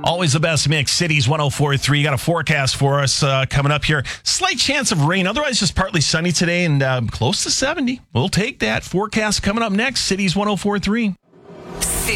Always the best mix. Cities 104.3. Got a forecast for us coming up here. Slight chance of rain. Otherwise, just partly sunny today and close to 70. We'll take that. Forecast coming up next. Cities 104.3.